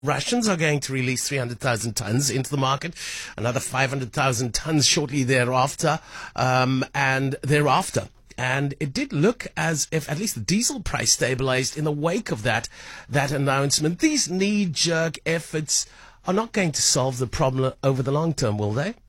Russians are going to release 300,000 tons into the market, another 500,000 tons shortly thereafter, and thereafter. And it did look as if at least the diesel price stabilized in the wake of that announcement. These knee-jerk efforts are not going to solve the problem over the long term, will they?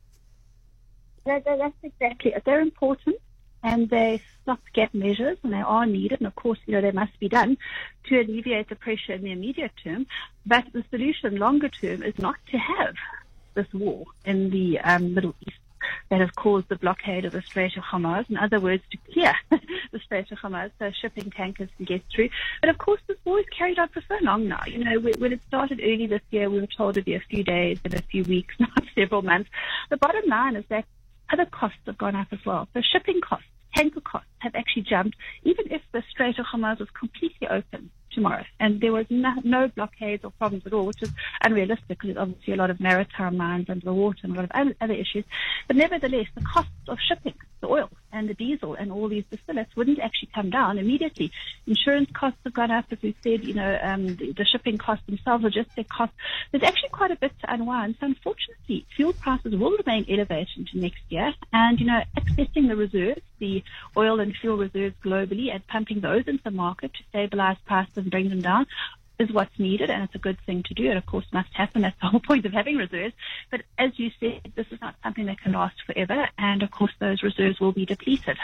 That's exactly it. They're important, and they're stopgap measures, and they are needed. And of course, they must be done to alleviate the pressure in the immediate term. But the solution, longer term, is not to have this war in the Middle East that has caused the blockade of the Strait of Hormuz. In other words, to clear the Strait of Hormuz so shipping tankers can get through. But of course, this war is carried on for so long now. When it started early this year, we were told it'd be a few days and a few weeks, not several months. The bottom line is that other costs have gone up as well. So shipping costs, tanker costs have actually jumped, even if the Strait of Hormuz was completely open tomorrow and there was no blockades or problems at all, which is unrealistic because there's obviously a lot of maritime mines under the water and a lot of other issues. But nevertheless, the cost of shipping, the oil and the diesel and all these distillates wouldn't actually come down immediately. Insurance costs have gone up, as we said, the shipping costs themselves, logistic costs. There's actually quite a bit to unwind. So unfortunately, fuel prices will remain elevated into next year. And, accessing the reserves, the oil and fuel reserves globally and pumping those into the market to stabilize prices and bring them down is what's needed, and it's a good thing to do, and of course must happen. That's the whole point of having reserves. But as you said, this is not something that can last forever, and of course those reserves will be depleted.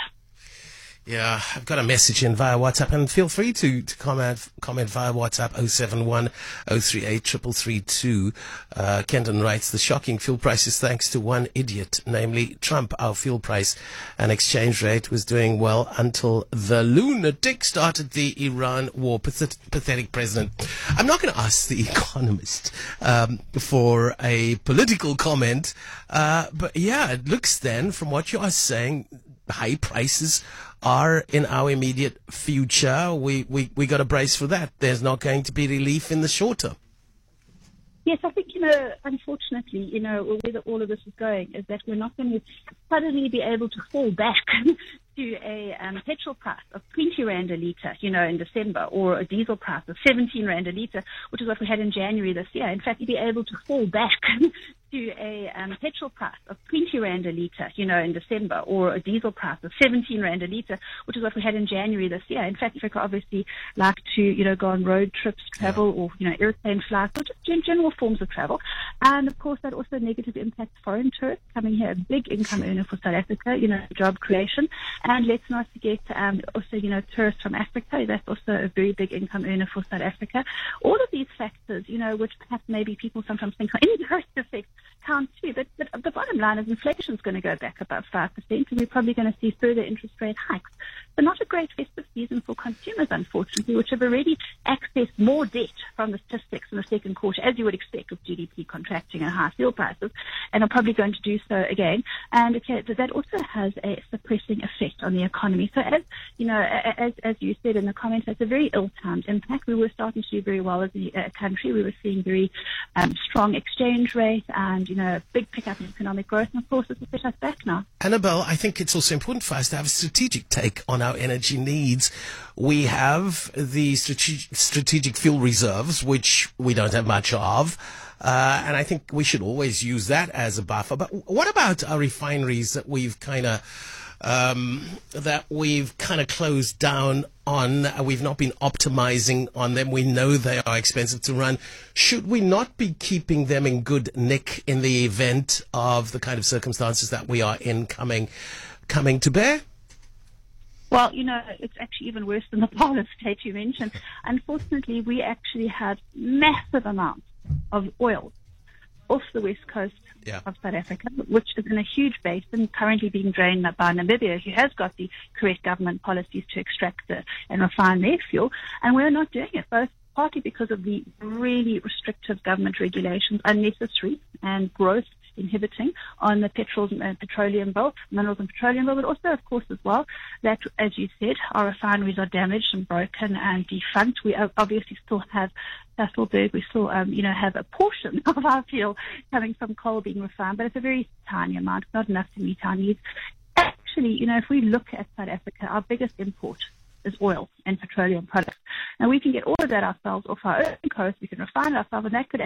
Yeah, I've got a message in via WhatsApp, and feel free to comment via WhatsApp 071 038 332. Kenton writes, the shocking fuel prices thanks to one idiot, namely Trump. Our fuel price and exchange rate was doing well until the lunatic started the Iran war. Pathetic president. I'm not going to ask the Economist for a political comment, but yeah, it looks then from what you are saying, high prices are in our immediate future. We got to brace for that. There's not going to be relief in the short term. Yes, I think, unfortunately, where all of this is going is that we're not going to suddenly be able to fall back to a petrol price of 20 Rand a litre, in December, or a diesel price of 17 Rand a litre, which is what we had in January this year. In fact, you'd be able to fall back to a petrol price of 20 Rand a litre, in December, or a diesel price of 17 Rand a litre, which is what we had in January this year. In fact, Africa obviously like to, go on road trips, travel, or, airplane flights, or just general forms of travel. And of course, that also negatively impacts foreign tourists coming here, a big income earner for South Africa, job creation. And let's not forget, also, tourists from Africa, that's also a very big income earner for South Africa. All of these factors, which perhaps maybe people sometimes think are indirect effects, count too. But the bottom line is inflation is going to go back above 5%, and we're probably going to see further interest rate hikes. So not a great festive season for consumers, unfortunately, which have already accessed more debt from the statistics in the second quarter, as you would expect with GDP contracting and high fuel prices, and are probably going to do so again. And that also has a suppressing effect on the economy. So as you said in the comments, it's a very ill-timed impact. We were starting to do very well as a country. We were seeing very strong exchange rate and, big pickup in economic growth. And of course, this will set us back now. Annabelle, I think it's also important for us to have a strategic take on our energy needs. We have the strategic fuel reserves, which we don't have much of. And I think we should always use that as a buffer. But what about our refineries that we've kind of closed down on? We've not been optimizing on them. We know they are expensive to run. Should we not be keeping them in good nick in the event of the kind of circumstances that we are in coming to bear? Well, it's actually even worse than the polar state you mentioned. Unfortunately, we actually had massive amounts of oil off the west coast of South Africa, which is in a huge basin currently being drained by Namibia, who has got the correct government policies to extract and refine their fuel, and we're not doing it, both partly because of the really restrictive government regulations, unnecessary and growth inhibiting on the petroleum belt, minerals and petroleum belt, but also, of course, as well, that, as you said, our refineries are damaged and broken and defunct. We obviously still have Sasolburg. We still, have a portion of our fuel coming from coal being refined, but it's a very tiny amount, not enough to meet our needs. Actually, if we look at South Africa, our biggest import is oil and petroleum products. And we can get all of that ourselves off our own coast. We can refine it ourselves, and that could